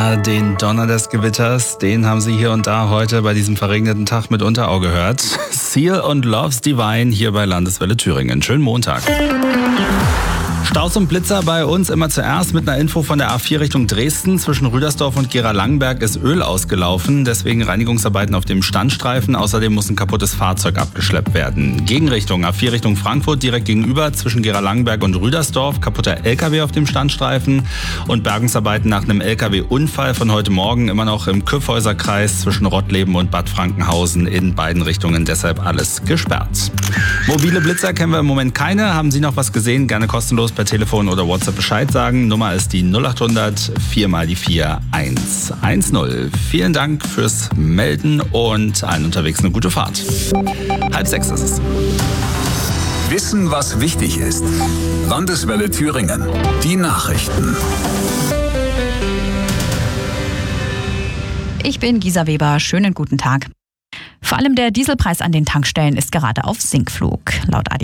Ja, den Donner des Gewitters, den haben Sie hier und da heute bei diesem verregneten Tag mitunter auch gehört. Seal und Love's Divine hier bei Landeswelle Thüringen. Schönen Montag. Staus und Blitzer bei uns immer zuerst mit einer Info von der A4 Richtung Dresden. Zwischen Rüdersdorf und Gera-Langenberg ist Öl ausgelaufen, deswegen Reinigungsarbeiten auf dem Standstreifen. Außerdem muss ein kaputtes Fahrzeug abgeschleppt werden. Gegenrichtung A4 Richtung Frankfurt, direkt gegenüber zwischen Gera-Langenberg und Rüdersdorf. Kaputter LKW auf dem Standstreifen und Bergungsarbeiten nach einem LKW-Unfall von heute Morgen immer noch im Kyffhäuser-Kreis zwischen Rottleben und Bad Frankenhausen in beiden Richtungen. Deshalb alles gesperrt. Mobile Blitzer kennen wir im Moment keine. Haben Sie noch was gesehen? Gerne kostenlos per Telefon oder WhatsApp Bescheid sagen. Nummer ist die 0800 4x4 110. Vielen Dank fürs Melden und allen unterwegs eine gute Fahrt. 5:30 ist es. Wissen, was wichtig ist. Landeswelle Thüringen. Die Nachrichten. Ich bin Gisa Weber. Schönen guten Tag. Vor allem der Dieselpreis an den Tankstellen ist gerade auf Sinkflug. Laut